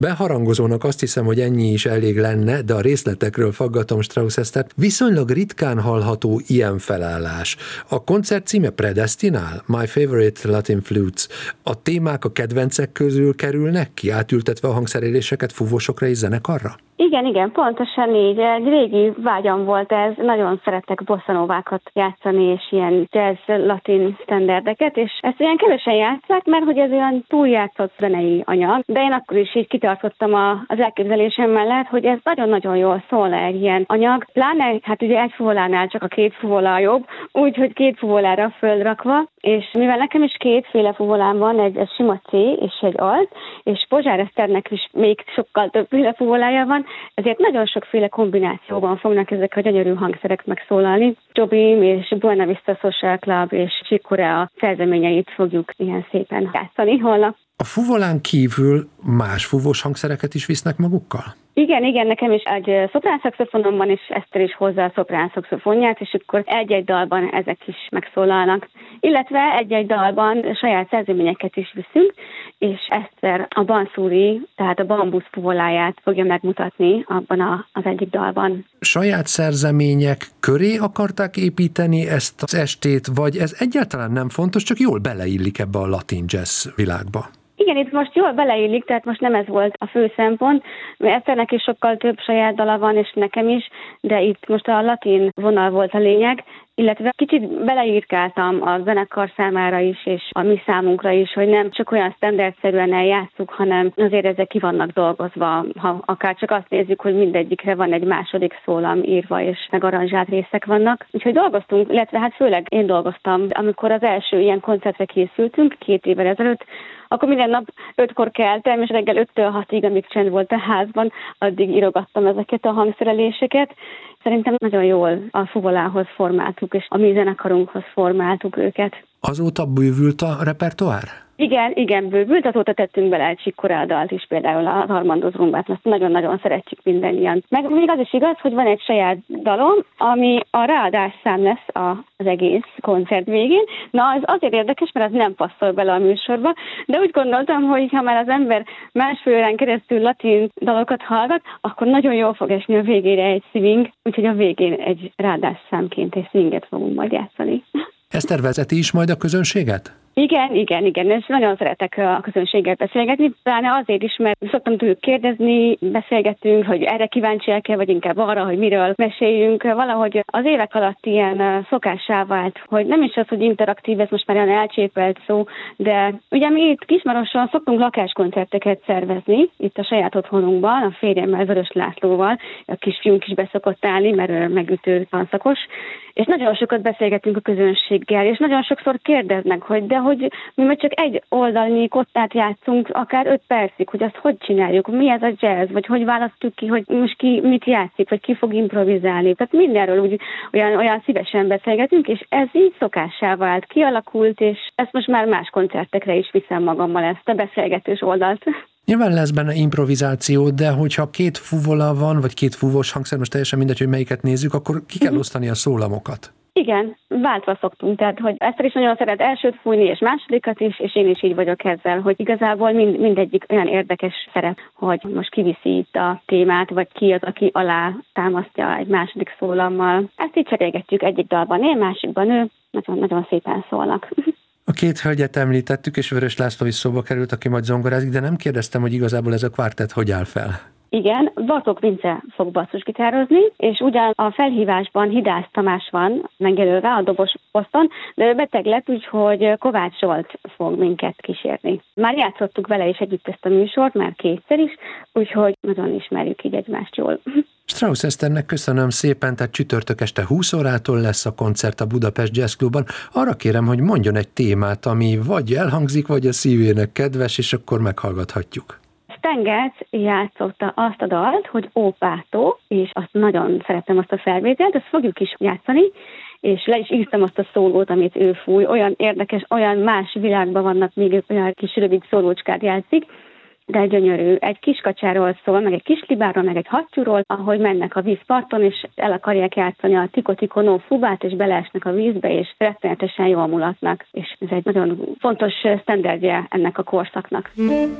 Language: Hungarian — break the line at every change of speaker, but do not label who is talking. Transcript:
Beharangozónak azt hiszem, hogy ennyi is elég lenne, de a részletekről faggatom Strauss Esztert. Viszonylag ritkán hallható ilyen felállás. A koncert címe Predestinál, My Favorite Latin Flutes. A témák a kedvencek közül kerülnek ki, átültetve a hangszereléseket fúvósokra és zenekarra?
Igen, pontosan így. Egy régi vágyam volt ez, nagyon szeretek bosszanovákat játszani, és ilyen jazz, latin standardeket, és ezt ilyen kevesen játsszák, mert hogy ez olyan túljátszott zenei anyag, de én akkor is így kitartottam az elképzelésem mellett, hogy ez nagyon-nagyon jól szól egy ilyen anyag, pláne, hát ugye egy fuvolánál csak a két fuvola jobb, úgyhogy két fuvolára földrakva, és mivel nekem is kétféle fuvolám van, egy sima C és egy alt, és Pozsár Eszternek is még sokkal többféle fuvolája van, ezért nagyon sokféle kombinációban fognak ezek a gyönyörű hangszerek megszólalni. Jobim és Buena Vista Social Club és Chick Corea szerzeményeit fogjuk ilyen szépen játszani holnap.
A fuvolán kívül más fúvós hangszereket is visznek magukkal?
Igen, nekem is egy szoprán szaxofonom van, és Eszter is hozzá a szoprán szaxofonját, és akkor egy-egy dalban ezek is megszólalnak. Illetve egy-egy dalban saját szerzeményeket is viszünk, és Eszter a banszúri, tehát a bambusz fuvoláját fogja megmutatni abban az egyik dalban.
Saját szerzemények köré akarták építeni ezt az estét, vagy ez egyáltalán nem fontos, csak jól beleillik ebbe a latin jazz világba?
Igen, itt most jól beleillik, tehát most nem ez volt a fő szempont, mert Eszternek is sokkal több saját dala van, és nekem is, de itt most a latin vonal volt a lényeg, illetve kicsit beleírkáltam a zenekar számára is, és a mi számunkra is, hogy nem csak olyan standardszerűen eljátszuk, hanem azért ezek ki vannak dolgozva, ha akár csak azt nézzük, hogy mindegyikre van egy második szólam írva, és meg aranzsált részek vannak. Úgyhogy dolgoztunk, illetve hát főleg én dolgoztam, amikor az első ilyen koncertre készültünk 2 évvel ezelőtt, akkor minden nap 5-kor keltem, és reggel 5-től 6-ig, amíg csend volt a házban, addig írogattam ezeket a hangszereléseket. Szerintem nagyon jól a fuvolához formáltuk, és a mi zenekarunkhoz formáltuk őket.
Azóta bővült a repertoár?
Igen, bővült, azóta tettünk bele egy Chick Corea dalt is, például a Armandoz rumbát, azt nagyon-nagyon szeretjük mindannyian. Meg még az is igaz, hogy van egy saját dalom, ami a ráadás szám lesz az egész koncert végén. Na, az azért érdekes, mert az nem passzol bele a műsorba, de úgy gondoltam, hogy ha már az ember másfél órán keresztül latin dalokat hallgat, akkor nagyon jól fog esni a végére egy swing, úgyhogy a végén egy ráadás számként egy swinget fogunk majd játszani.
Eszter vezeti is majd a közönséget?
Igen, és nagyon szeretek a közönséggel beszélgetni, pláne azért is, mert szoktam tőlük kérdezni, beszélgetünk, hogy erre kíváncsiak-e, vagy inkább arra, hogy miről meséljünk. Valahogy az évek alatt ilyen szokássá vált, hogy nem is az, hogy interaktív, ez most már olyan elcsépelt szó, de ugye mi itt Kismaroson szoktunk lakáskoncerteket szervezni, itt a saját otthonunkban, a férjemmel, Vörös Lászlóval, a kisfiunk is beszokott állni, mert ő megütő tanszakos, és nagyon sokat beszélgetünk a közönséggel, és nagyon sokszor kérdeznek, hogy mi majd csak egy oldalnyi kottát játszunk, akár 5 percig, hogy azt hogy csináljuk, mi ez a jazz, vagy hogy választjuk ki, hogy most ki mit játszik, vagy ki fog improvizálni. Tehát mindenről úgy olyan szívesen beszélgetünk, és ez így szokássá vált, kialakult, és ezt most már más koncertekre is viszem magammal, ezt a beszélgetős oldalt.
Nyilván lesz benne improvizáció, de hogyha 2 fuvola van, vagy 2 fúvós hangszer, most teljesen mindegy, hogy melyiket nézzük, akkor ki kell osztani a szólamokat.
Igen, váltva szoktunk, tehát hogy Eszter is nagyon szeret elsőt fújni, és másodikat is, és én is így vagyok ezzel, hogy igazából mindegyik olyan érdekes szerep, hogy most kiviszi itt a témát, vagy ki az, aki alá támasztja egy második szólammal. Ezt így cserélgetjük, egyik dalban én, másikban ő, nagyon szépen szólnak.
A 2 hölgyet említettük, és Vörös László is szóba került, aki majd zongorázik, de nem kérdeztem, hogy igazából ez a kvártett hogy áll fel.
Igen, Bartók Vince fog basszusgitározni, és ugyan a felhívásban Hidász Tamás van megjelölve a dobos poszton, de ő beteg lett, úgyhogy Kovács Zsolt fog minket kísérni. Már játszottuk vele is együtt ezt a műsort, már 2-szer is, úgyhogy nagyon ismerjük így egymást jól.
Strauss Eszternek köszönöm szépen, tehát csütörtök este 20 órától lesz a koncert a Budapest Jazz Clubban. Arra kérem, hogy mondjon egy témát, ami vagy elhangzik, vagy a szívének kedves, és akkor meghallgathatjuk.
Stan Getz játszotta azt a dalt, hogy Ópátó, és azt nagyon szerettem azt a felvételt, ezt fogjuk is játszani, és le is írtam azt a szólót, amit ő fúj. Olyan érdekes, olyan más világban vannak, még olyan kis rövid szólócskát játszik, de gyönyörű. Egy kis kacsáról szól, meg egy kis libáról, meg egy hattyúról, ahogy mennek a vízparton, és el akarják játszani a Tiko No fubát, és beleesnek a vízbe, és rettenetesen jól mulatnak. És ez egy nagyon fontos standardje ennek a korszaknak.